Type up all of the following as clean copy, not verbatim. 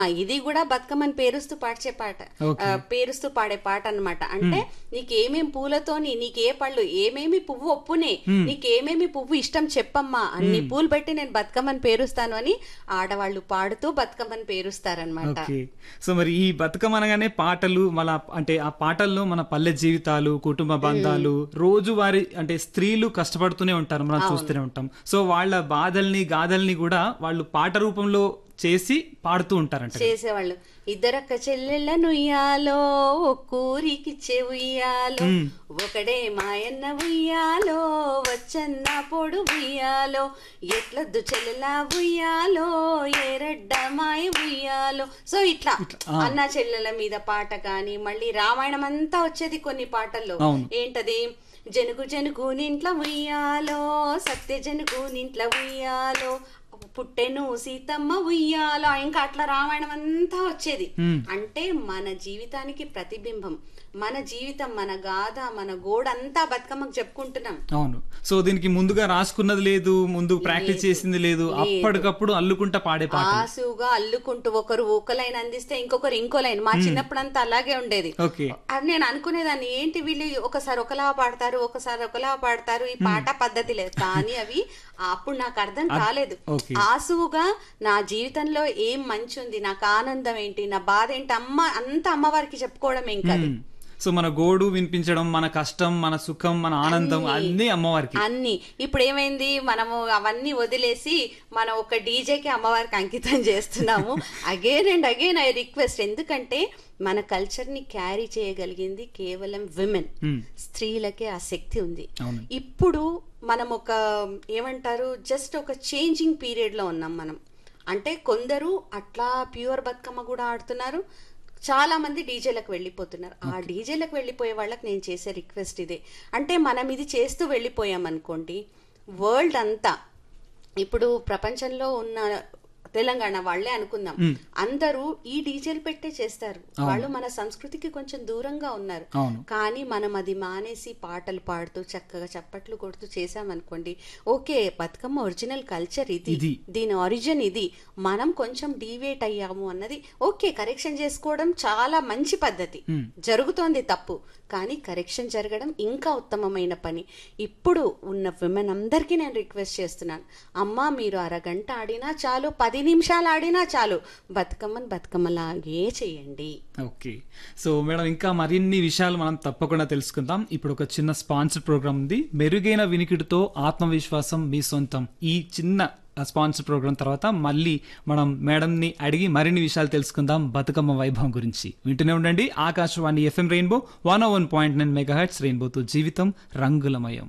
ఇది కూడా బతుకమ్మని పేరుస్తూ పాడే పాట, పేరుస్తూ పాడే పాట అన్నమాట. అంటే నీకేమేం పూలతోని, నీకే పళ్ళు, ఏమేమి పువ్వు ఒప్పునే, నీకేమేమి పువ్వు ఇష్టం చెప్పమ్మా, అన్ని పూలు పెట్టి నేను బతుకమ్మని పేరుస్తాను అని ఆడవాళ్ళు పాడుతూ బతుకమ్మని పేరుస్తారనమాట. సో మరి ఈ బతుకమ్మ అనగానే పాటలు, మన అంటే ఆ పాటల్లో మన పల్లె జీవితాలు, కుటుంబ బంధాలు, రోజువారీ అంటే స్త్రీలు కష్టపడుతూనే ఉంటారు, మనం చూస్తూనే ఉంటాం. సో వాళ్ళ బాధల్ని గాథల్ని కూడా వాళ్ళు పాట రూపంలో చేసి పాడుతూ ఉంటారంట. చేసేవాళ్ళు ఇద్దరక్క చెల్లెళ్ళను ఉయ్యాలో, ఒక్కూరికిచ్చే ఉయ్యాలో, ఒకడే మాయన్న ఉయ్యాలో, వచ్చన్న పొడు ఉయ్యాలో, ఎట్లొద్దు చెల్లెలా ఉయ్యాలో, ఏరడ్డ మాయ ఉయ్యాలో. సో ఇట్లా అన్న చెల్లెల మీద పాట కానీ, మళ్ళీ రామాయణం అంతా వచ్చేది కొన్ని పాటల్లో. ఏంటది, జనుగు జనుగు నింట్ల ఉయ్యాలో, సత్య జనుగు నింట్ల ఉయ్యాలో, పుట్టెను సీతమ్మ ఉయ్యాలో, ఇంకా అట్లా రామాయణం అంతా వచ్చేది. అంటే మన జీవితానికి ప్రతిబింబం, మన జీవితం, మన గాథ, మన గోడంతా బతుకమ్మకు చెప్పుకుంటున్నాం. అవును. సో దీనికి ముందుగా రాసుకున్నది లేదు, ముందు ప్రాక్టీస్ చేసింది లేదు, అప్పటికప్పుడు అల్లుకుంటా పాడే పాట, ఆసుగా అల్లుకుంటూ ఒకరు ఒక లైన్ అందిస్తే ఇంకొకరు ఇంకో లైన్. మా చిన్నప్పుడంతా అలాగే ఉండేది. అది నేను అనుకునేదాన్ని, ఏంటి వీళ్ళు ఒకసారి ఒకలా పాడతారు, ఒకసారి ఒకలా పాడతారు, ఈ పాట పద్ధతి లేదు. కానీ అవి అప్పుడు నాకు అర్థం కాలేదు. ఆసుగా నా జీవితంలో ఏం మంచి ఉంది, నాకు ఆనందం ఏంటి, నా బాధ ఏంటి, అంతా అమ్మవారికి చెప్పుకోవడం. ఇంకా సో మన గోడు వినిపించడం, మన కష్టం, మన సుఖం, మన ఆనందం అన్ని అమ్మవారికి. అన్ని ఇప్పుడు ఏమైంది, మనము అవన్నీ వదిలేసి మనం ఒక డీజేకి అమ్మవారికి అంకితం చేస్తున్నాము. Again and again I request, ఎందుకంటే మన కల్చర్ ని క్యారీ చేయగలిగింది కేవలం విమెన్, స్త్రీలకే ఆ శక్తి ఉంది. ఇప్పుడు మనం ఒక ఏమంటారు, జస్ట్ ఒక చేంజింగ్ పీరియడ్ లో ఉన్నాం మనం. అంటే కొందరు అట్లా ప్యూర్ బతుకమ్మ కూడా ఆడుతున్నారు, చాలా మంది డీజేలకు వెళ్ళిపోతున్నారు. ఆ డీజేలకు వెళ్ళిపోయే వాళ్ళకి నేను చేసే రిక్వెస్ట్ ఇదే. అంటే మనం ఇది చేస్తూ వెళ్ళిపోయాం అనుకోండి, వరల్డ్ అంతా, ఇప్పుడు ప్రపంచంలో ఉన్న తెలంగాణ వాళ్ళే అనుకుందాం, అందరూ ఈ డీజేలు పెట్టే చేస్తారు. వాళ్ళు మన సంస్కృతికి కొంచెం దూరంగా ఉన్నారు. కానీ మనం అది మానేసి పాటలు పాడుతూ చక్కగా చప్పట్లు కొడుతూ చేసామనుకోండి, ఓకే బతుకమ్మ ఒరిజినల్ కల్చర్ ఇది, దీని ఒరిజిన్ ఇది, మనం కొంచెం డీవియేట్ అయ్యాము అన్నది ఓకే, కరెక్షన్ చేసుకోవడం చాలా మంచి పద్ధతి. జరుగుతోంది తప్పు, కానీ కరెక్షన్ జరగడం ఇంకా ఉత్తమమైన పని. ఇప్పుడు ఉన్న విమెన్ అందరికీ నేను రిక్వెస్ట్ చేస్తున్నాను, అమ్మా మీరు అరగంట ఆడినా చాలు, 10 నిమిషాలు ఆడినా చాలు, బతుకమ్మని బతుకమ్మలాగే చేయండి. ఓకే. సో మేడం, ఇంకా మరిన్ని విషయాలు మనం తప్పకుండా తెలుసుకుందాం. ఇప్పుడు ఒక చిన్న స్పాన్సర్ ప్రోగ్రామ్ ఉంది, మెరుగైన వినికిడితో ఆత్మవిశ్వాసం మీ సొంతం. ఈ చిన్న స్పాన్సర్ ప్రోగ్రామ్ తర్వాత మళ్ళీ మనం మేడం ని అడిగి మరిన్ని విషయాలు తెలుసుకుందాం బతుకమ్మ వైభవం గురించి. వింటూనే ఉండండి ఆకాశవాణి FM రెయిన్బో 101.9 MHz, రెయిన్బోతో జీవితం రంగులమయం.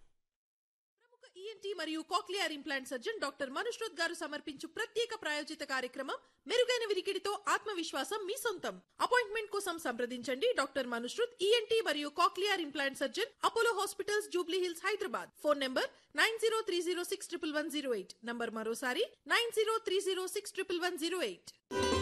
మరియు cochlear implant surgeon doctor Manushrut గారు సమర్పించు ప్రత్యేక ప్రాయోజిత కార్యక్రమం మెరుగైన వినికిడితో ఆత్మవిశ్వాసం మీ సొంతం. అపాయింట్మెంట్ కోసం సంప్రదించండి డాక్టర్ మనుష్రోత్, ENT మరియు cochlear implant surgeon, Apollo hospitals, Jubilee hills, Hyderabad. Phone number 9030611108. Number మరోసారి 9030611108.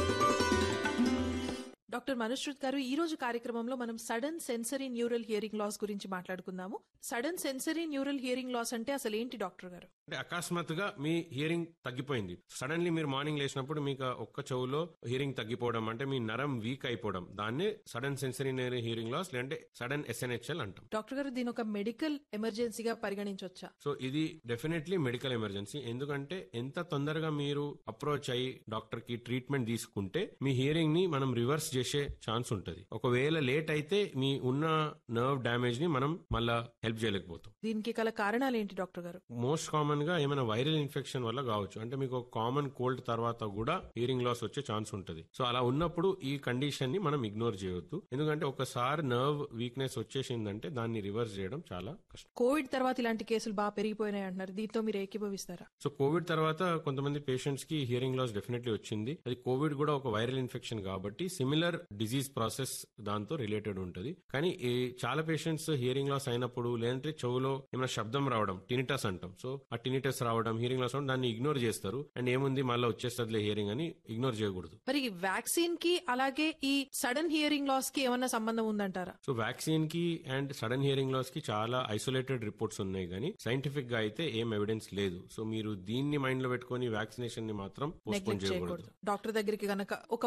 డాక్టర్ మనుష్రుత్ గారు, ఈ రోజు కార్యక్రమంలో మనం sudden sensory neural hearing loss గురించి మాట్లాడుకుందాము. Sudden sensory neural hearing loss అంటే అసలు ఏంటి డాక్టర్ గారు? అంటే అకస్మాత్తుగా మీ హియరింగ్ తగ్గిపోయింది, సడన్లీ మీరు మార్నింగ్ లేచినప్పుడు మీకు ఒక్క చెవులో హియరింగ్ తగ్గిపోవడం, అంటే మీ నరం వీక్ అయిపోవడం, దాన్ని sudden sensory neural hearing loss లేదంటే సడన్ SNHL అంటాం. డాక్టర్ గారు, దీని ఒక మెడికల్ ఎమర్జెన్సీగా పరిగణించవచ్చా? సో ఇది డెఫినెట్లీ మెడికల్ ఎమర్జెన్సీ. ఎందుకంటే ఎంత తొందరగా మీరు అప్రోచ్ అయ్యి డాక్టర్ కి ట్రీట్మెంట్ తీసుకుంటే మీ హియరింగ్ ని మనం రివర్స్ చేసే ఛాన్స్ ఉంటుంది. ఒకవేళ లేట్ అయితే మీ ఉన్న నర్వ్ డ్యామేజ్ ని మనం మళ్ళా హెల్ప్ చేయలేకపోతాం. దీనికి గల కారణాలు ఏంటి డాక్టర్ గారు? మోస్ట్ కామన్ గా ఏమైనా వైరల్ ఇన్ఫెక్షన్ వల్ల కావచ్చు, అంటే మీకు కామన్ కోల్డ్ తర్వాత కూడా హియరింగ్ లాస్ వచ్చే ఛాన్స్ ఉంటుంది. సో అలా ఉన్నప్పుడు ఈ కండిషన్ ని మనం ఇగ్నోర్ చేయొద్దు, ఎందుకంటే ఒకసారి నర్వ్ వీక్నెస్ వచ్చేసిందంటే దాన్ని రివర్స్ చేయడం చాలా కష్టం. కోవిడ్ తర్వాత ఇలాంటి కేసులు బాగా పెరిగిపోయినాయి అంటున్నారు, దీంతో మీరు ఏకీభవిస్తారా? సో కోవిడ్ తర్వాత కొంతమంది పేషెంట్స్ కి హియరింగ్ లాస్ డెఫినెట్లీ వచ్చింది. అది కోవిడ్ కూడా ఒక వైరల్ ఇన్ఫెక్షన్ కాబట్టి సిమిలర్ సిమిలర్ డిజీజ్ ప్రాసెస్ దాంతో రిలేటెడ్ ఉంటుంది. కానీ చాలా పేషెంట్స్ హియరింగ్ లాస్ అయినప్పుడు లేదంటే చెవులో ఏమైనా శబ్దం రావడం, టినిటస్ అంటాం. సో ఆ టినిటస్ రావడం, హియరింగ్ లాస్ అవడం, దాన్ని ఇగ్నోర్ చేస్తారు. అండ్ ఏముంది మళ్ళీ వచ్చేస్తుందిలే హియరింగ్ అని ఇగ్నోర్ చేయకూడదు. మరి వ్యాక్సిన్ కి అలాగే ఈ సడన్ హియరింగ్ లాస్ కి ఏమన్నా సంబంధం ఉందంటారా? సో వ్యాక్సిన్ కి అండ్ సడన్ హియరింగ్ లాస్ కి చాలా ఐసోలేటెడ్ రిపోర్ట్స్ ఉన్నాయి, కానీ సైంటిఫిక్ గా అయితే ఏం ఎవిడెన్స్ లేదు. సో మీరు దీన్ని మైండ్ లో పెట్టుకుని వ్యాక్సినేషన్ ని మాత్రం పోస్ట్పోన్ చేయకూడదు. డాక్టర్ దగ్గరికి గనక ఒక